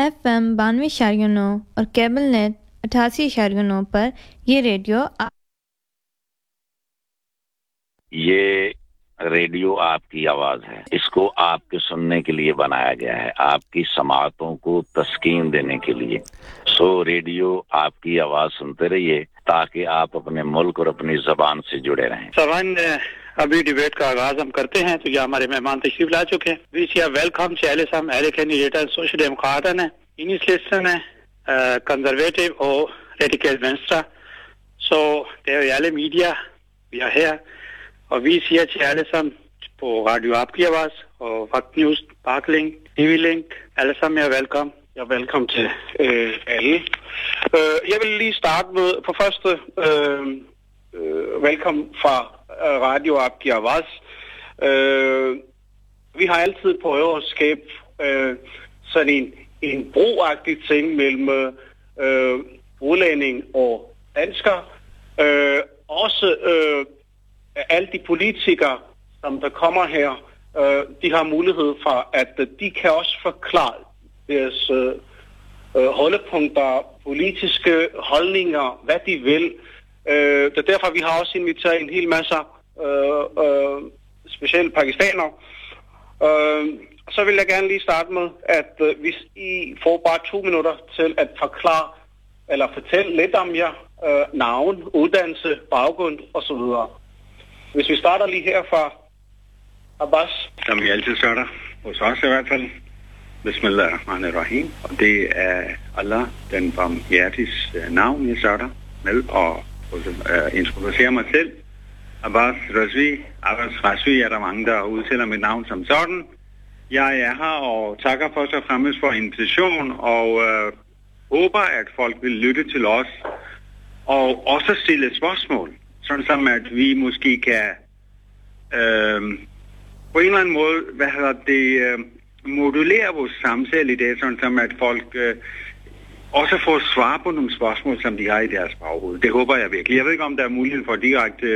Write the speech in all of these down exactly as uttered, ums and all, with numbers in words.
F M बानवे इशारिया नौ और केबल नेट अठासी इशारिया नौ पर ये रेडियो आ... ये रेडियो आपकी आवाज है। इसको आपके सुनने के लिए बनाया गया है, आपकी समातों को तस्कीन देने के लिए। सो रेडियो आपकी आवाज सुनते रहिए ताकि आप अपने मुल्क और अपनी जबान से जुड़े रहें। सवान अभी डिबेट का आगाज हम करते हैं तो ये हमारे मेहमान तशरीफ ला चुके हैं। वीसिया वेलकम से alle sammen, alle kandidater Socialdemokraterne, Enhedslisterne, Konservative og Radikale Venstre. Så det er jo i alle medier, vi er her. Og vi siger til alle sammen på Radio आपकी आवाज og Vagt News, Parklink, T V-link, alle sammen er velkommen. Ja, velkommen til øh, alle. Øh, jeg vil lige starte med på første øh, øh, velkommen fra øh, Radio आपकी आवाज. Øh, vi har altid prøvet at skabe øh, sådan en, en broagtig ting mellem øh, udlænding og danskere. Øh, også øh, alle de politikere, som der kommer her, øh, de har mulighed for, at øh, de kan også forklare deres øh, øh, holdepunkter, politiske holdninger, hvad de vil. Øh, det er derfor, vi har også inviteret en hel masse øh, øh, specielt pakistanere. Øh, så vil jeg gerne lige starte med, at øh, hvis I får bare to minutter til at forklare eller fortælle lidt om jer, øh, navn, uddannelse, baggrund osv. Hvis vi starter lige her fra Abbas. Som vi altid starter, hos os i hvert fald. Bismillahirrahmanirrahim. Og det er Allah, den barmhjertiges navn, jeg starter med at uh, introducere mig selv. Abbas Razvi. Abbas Razvi er der mange, der udtaler mit navn som sådan. Jeg er her og takker først og fremmest for invitationen og uh, håber, at folk vil lytte til os og også stille spørgsmål. Sådan som at vi måske kan øh, på en eller anden måde, hvad hedder det, øh, modulere vores samtale i dag, sådan som at folk øh, også får svar på nogle spørgsmål, som de har i deres baghoved. Det håber jeg virkelig. Jeg ved ikke, om der er mulighed for direkte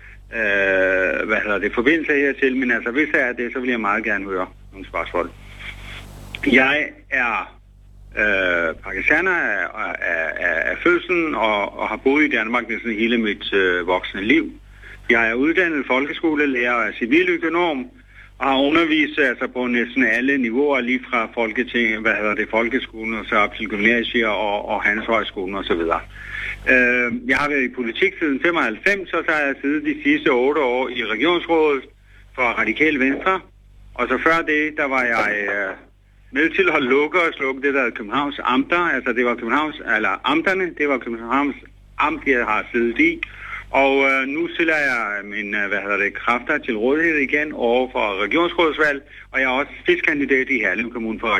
øh, hvad hedder det, forbindelse hertil, men altså hvis der er det, så vil jeg meget gerne høre nogle spørgsmål. Jeg er Øh, pakistaner af, af, af, af fødslen og, og har boet i Danmark næsten hele mit øh, voksne liv. Jeg er uddannet folkeskolelærer og er civiløkonom og har undervist altså på næsten alle niveauer, lige fra folketing, hvad hedder det, folkeskolen og så op til gymnasiet og, og handelshøjskolen og så videre. Øh, jeg har været i politik siden femoghalvfems, og så har jeg siddet de sidste otte år i regionsrådet for Radikale Venstre. Og så før det, der var jeg øh, med til at lukke og slukke det, der er Københavns Amter. Altså det var Københavns, eller amterne, det var Københavns Amt, jeg har siddet i. Og øh, nu stiller jeg min, hvad hedder det, kræfter til rådighed igen over for regionsrådsvalg, og jeg er også spidskandidat i Herlev Kommune for